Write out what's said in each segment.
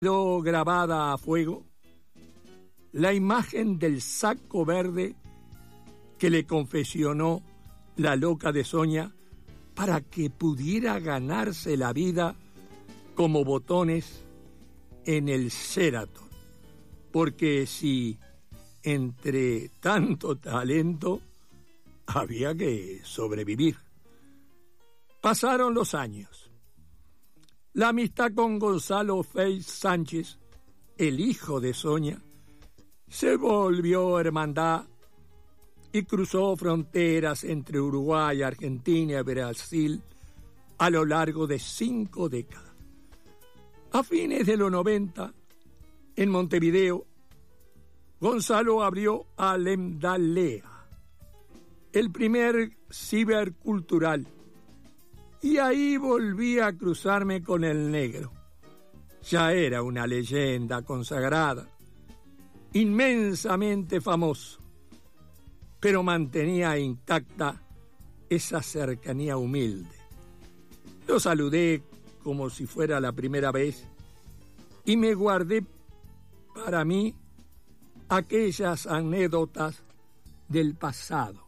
Quedó grabada a fuego la imagen del saco verde que le confesionó la loca de Sonia para que pudiera ganarse la vida como botones en el Sheraton. Porque si entre tanto talento había que sobrevivir. Pasaron los años. La amistad con Gonzalo Feix Sánchez, el hijo de Sonia, se volvió hermandad y cruzó fronteras entre Uruguay, Argentina y Brasil a lo largo de 5 décadas. A fines de los 90, en Montevideo, Gonzalo abrió Alemdalea, el primer cibercultural, y ahí volví a cruzarme con el negro. Ya era una leyenda consagrada, inmensamente famoso, pero mantenía intacta esa cercanía humilde. Lo saludé como si fuera la primera vez y me guardé para mí aquellas anécdotas del pasado,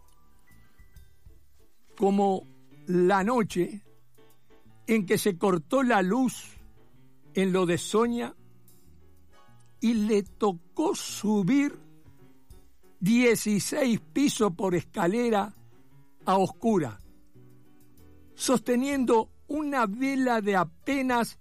como la noche en que se cortó la luz en lo de Sonia y le tocó subir 16 pisos por escalera a oscura, sosteniendo una vela de apenas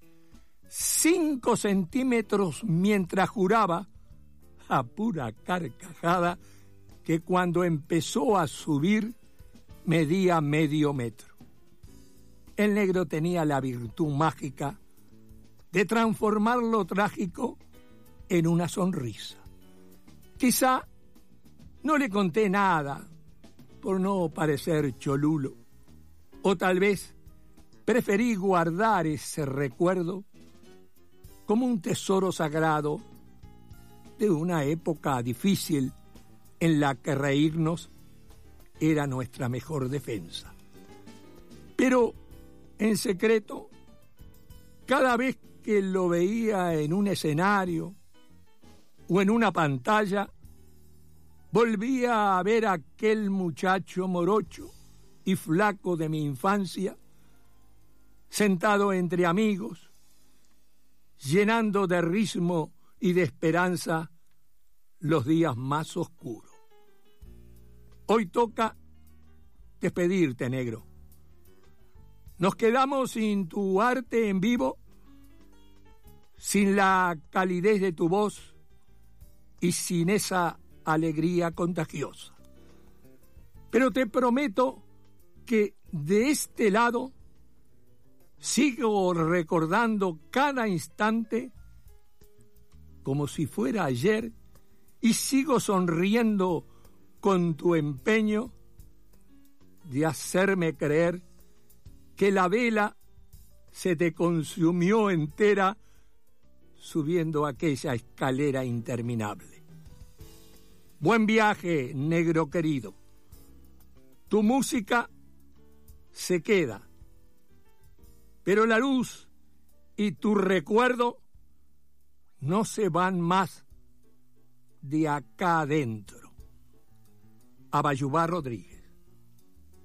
5 centímetros mientras juraba, a pura carcajada, que cuando empezó a subir medía medio metro. El negro tenía la virtud mágica de transformar lo trágico en una sonrisa. Quizá no le conté nada por no parecer cholulo, o tal vez preferí guardar ese recuerdo como un tesoro sagrado de una época difícil en la que reírnos era nuestra mejor defensa. Pero, en secreto, cada vez que lo veía en un escenario o en una pantalla, volvía a ver a aquel muchacho morocho y flaco de mi infancia, sentado entre amigos, llenando de ritmo y de esperanza los días más oscuros. Hoy toca despedirte, negro. Nos quedamos sin tu arte en vivo, sin la calidez de tu voz y sin esa alegría contagiosa. Pero te prometo que de este lado sigo recordando cada instante como si fuera ayer y sigo sonriendo con tu empeño de hacerme creer que la vela se te consumió entera subiendo aquella escalera interminable. Buen viaje, negro querido. Tu música se queda, pero la luz y tu recuerdo no se van más de acá adentro. Abayubá Rodríguez.